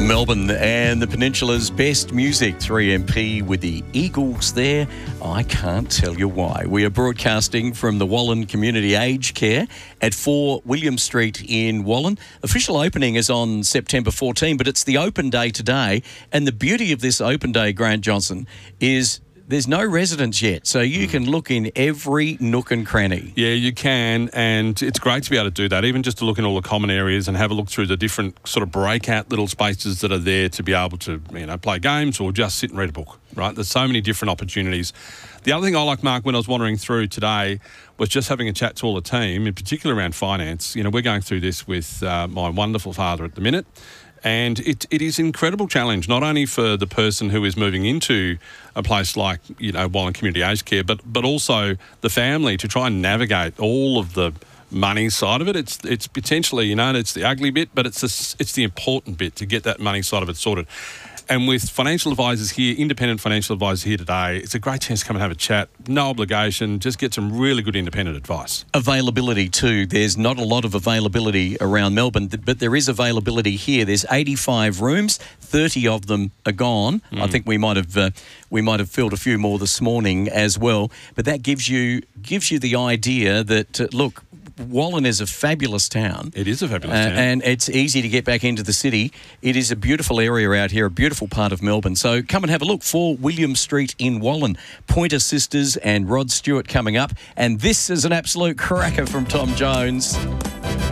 Melbourne and the Peninsula's best music, 3MP with the Eagles there. I can't tell you why. We are broadcasting from the Wallen Community Aged Care at 4 William Street in Wallen. Official opening is on September 14, but it's the open day today. And the beauty of this open day, Grant Johnson, is there's no residents yet, so you can look in every nook and cranny. Yeah, you can, and it's great to be able to do that, even just to look in all the common areas and have a look through the different sort of breakout little spaces that are there to be able to, play games or just sit and read a book, right? There's so many different opportunities. The other thing I like, Mark, when I was wandering through today was just having a chat to all the team, in particular around finance. We're going through this with my wonderful father at the minute. And it is an incredible challenge, not only for the person who is moving into a place like, Wallen Community Aged Care, but also the family to try and navigate all of the money side of it. It's potentially, it's the ugly bit, but it's the important bit to get that money side of it sorted. And with financial advisors here, independent financial advisors here today, it's a great chance to come and have a chat. No obligation, just get some really good independent advice. Availability too. There's not a lot of availability around Melbourne, but there is availability here. There's 85 rooms, 30 of them are gone. I think we might have filled a few more this morning as well. But that gives you the idea that look, Wallen is a fabulous town. It is a fabulous town. And it's easy to get back into the city. It is a beautiful area out here, a beautiful part of Melbourne. So come and have a look. 4 William Street in Wallen. Pointer Sisters and Rod Stewart coming up. And this is an absolute cracker from Tom Jones.